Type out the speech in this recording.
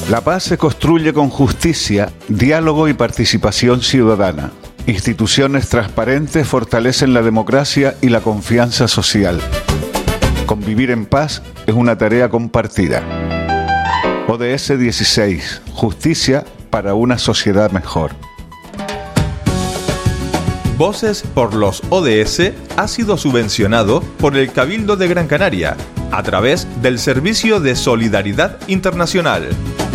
La paz se construye con justicia, diálogo y participación ciudadana. Instituciones transparentes fortalecen la democracia y la confianza social. Convivir en paz es una tarea compartida. ODS 16. Justicia para una sociedad mejor. Voces por los ODS ha sido subvencionado por el Cabildo de Gran Canaria a través del Servicio de Solidaridad Internacional.